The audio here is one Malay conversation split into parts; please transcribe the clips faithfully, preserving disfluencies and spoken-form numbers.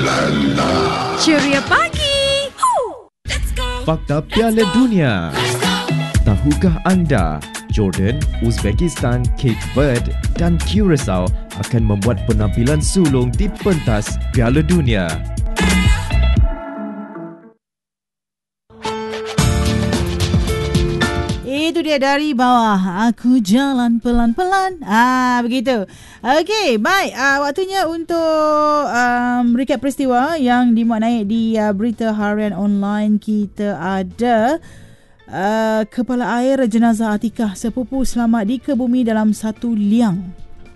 la la. Ceria pagi. Huh. Let's go. Fakta Piala Dunia. Tahukah anda, Jordan, Uzbekistan, Cape Verde dan Curacao akan membuat penampilan sulung di pentas Piala Dunia. Itu dia dari bawah. Aku jalan pelan-pelan. Ah, begitu. Okey, baik. Ah, waktunya untuk um, recap peristiwa yang dimuat naik di uh, berita harian online. Kita ada uh, kepala air jenazah Atikah sepupu selamat dikebumi dalam satu liang.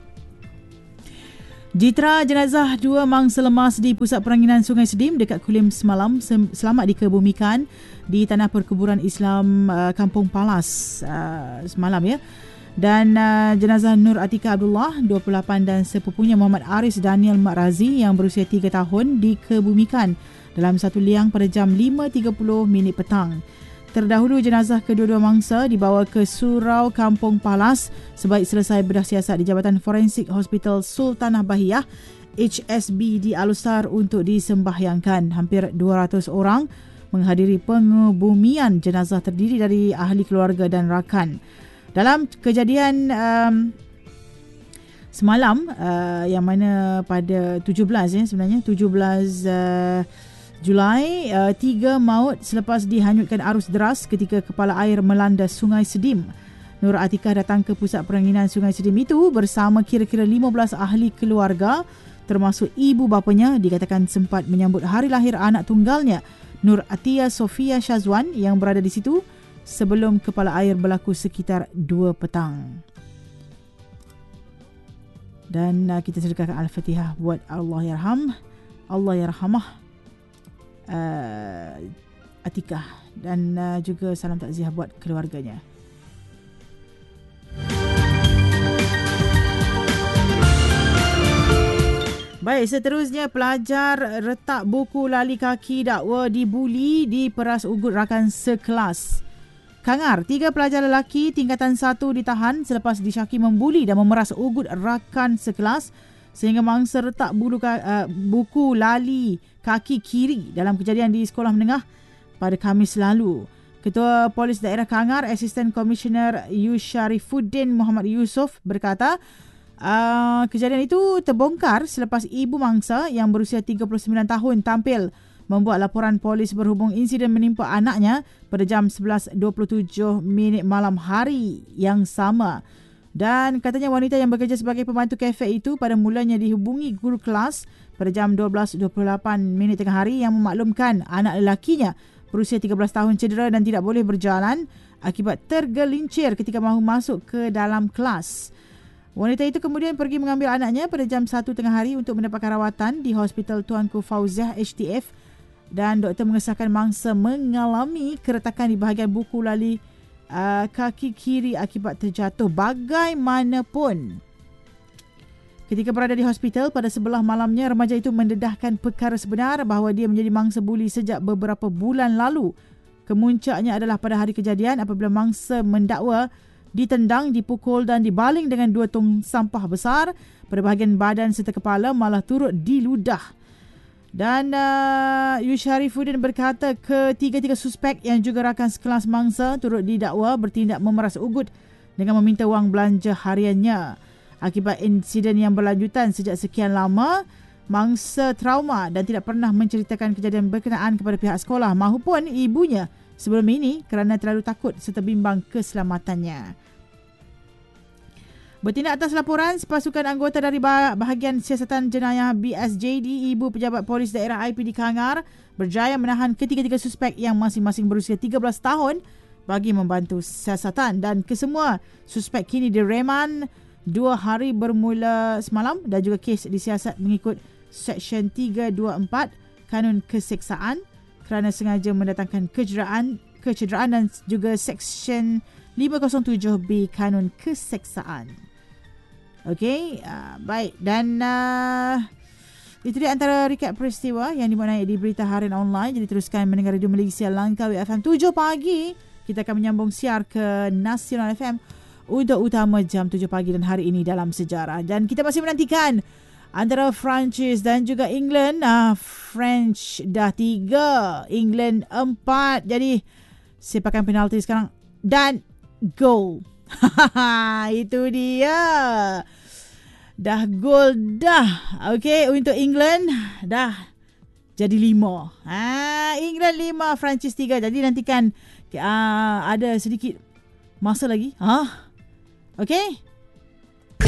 Jitra jenazah dua mangsa lemas di Pusat Peranginan Sungai Sedim dekat Kulim semalam selamat dikebumikan di Tanah Perkuburan Islam uh, Kampung Palas uh, semalam ya. Dan uh, jenazah Nur Atikah Abdullah dua puluh lapan dan sepupunya Muhammad Aris Daniel Mak Razi yang berusia tiga tahun dikebumikan dalam satu liang pada jam lima tiga puluh minit petang. Terdahulu jenazah kedua-dua mangsa dibawa ke Surau Kampung Palas sebaik selesai bedah siasat di Jabatan Forensik Hospital Sultanah Bahiyah H S B di Alustar untuk disembahyangkan. Hampir dua ratus orang menghadiri pengebumian jenazah terdiri dari ahli keluarga dan rakan. Dalam kejadian um, semalam uh, yang mana pada tujuh belas ya sebenarnya tujuh belas uh, Julai, uh, tiga maut selepas dihanyutkan arus deras ketika kepala air melanda Sungai Sedim. Nur Atikah datang ke Pusat Peranginan Sungai Sedim itu bersama kira-kira lima belas ahli keluarga termasuk ibu bapanya dikatakan sempat menyambut hari lahir anak tunggalnya Nur Atia Sofia Syazwan yang berada di situ sebelum kepala air berlaku sekitar dua petang. Dan uh, kita sedekahkan Al-Fatihah buat Allah yarham, Allah yarhamah Uh, Atikah dan uh, juga salam takziah buat keluarganya. Baik, seterusnya pelajar retak buku lali kaki dakwa dibuli di peras ugut rakan sekelas. Kangar, tiga pelajar lelaki tingkatan satu ditahan selepas disyaki membuli dan memeras ugut rakan sekelas sehingga mangsa retak bulu, uh, buku lali kaki kiri dalam kejadian di sekolah menengah pada Khamis lalu. Ketua Polis Daerah Kangar, Asisten Komisioner Yusharifuddin Muhammad Yusof berkata, uh, kejadian itu terbongkar selepas ibu mangsa yang berusia tiga puluh sembilan tahun tampil membuat laporan polis berhubung insiden menimpa anaknya pada jam sebelas dua puluh tujuh minit malam hari yang sama. Dan katanya wanita yang bekerja sebagai pembantu kafe itu pada mulanya dihubungi guru kelas pada jam dua belas dua puluh lapan minit tengah hari yang memaklumkan anak lelakinya berusia tiga belas tahun cedera dan tidak boleh berjalan akibat tergelincir ketika mahu masuk ke dalam kelas. Wanita itu kemudian pergi mengambil anaknya pada jam satu tengah hari untuk mendapatkan rawatan di Hospital Tuanku Fauziah H T F dan doktor mengesahkan mangsa mengalami keretakan di bahagian buku lali Uh, kaki kiri akibat terjatuh. Bagaimanapun, ketika berada di hospital pada sebelah malamnya, remaja itu mendedahkan perkara sebenar bahawa dia menjadi mangsa buli sejak beberapa bulan lalu. Kemuncaknya adalah pada hari kejadian apabila mangsa mendakwa ditendang, dipukul dan dibaling dengan dua tong sampah besar pada bahagian badan serta kepala malah turut diludah. Dan uh, Yusharifuddin berkata ketiga-tiga suspek yang juga rakan sekelas mangsa turut didakwa bertindak memeras ugut dengan meminta wang belanja hariannya. Akibat insiden yang berlanjutan sejak sekian lama, mangsa trauma dan tidak pernah menceritakan kejadian berkenaan kepada pihak sekolah mahupun ibunya sebelum ini kerana terlalu takut serta bimbang keselamatannya. Bertindak atas laporan, sepasukan anggota dari bahagian siasatan jenayah B S J D, Ibu Pejabat Polis Daerah I P D Kangar, berjaya menahan ketiga-tiga suspek yang masing-masing berusia tiga belas tahun bagi membantu siasatan dan kesemua suspek kini direman dua hari bermula semalam dan juga kes disiasat mengikut Seksyen tiga dua empat Kanun Keseksaan kerana sengaja mendatangkan kecederaan, kecederaan dan juga Seksyen lima kosong tujuh B Kanun Keseksaan. Okey, uh, baik. Dan uh, itu dia antara recap peristiwa yang dimuat naik di berita harian online. Jadi teruskan mendengar Radio Malaysia Langkawi F M tujuh pagi. Kita akan menyambung siar ke Nasional F M untuk utama jam tujuh pagi dan hari ini dalam sejarah. Dan kita masih menantikan antara Perancis dan juga England. Uh, French dah tiga, England empat. Jadi sepakan penalti sekarang dan gol. Itu dia. Dah gol dah. Okey, untuk England dah jadi lima. Ha, England lima, Perancis tiga. Jadi nantikan uh, ada sedikit masa lagi. Ha? Okey.